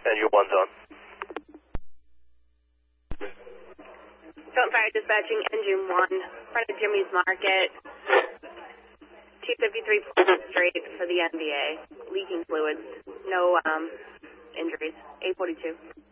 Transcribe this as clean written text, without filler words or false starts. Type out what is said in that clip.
Engine 1's on. Front Fire dispatching Engine 1, front of Jimmy's Market, 253 Pleasant Street for the NBA. Leaking fluids, no injuries, 842.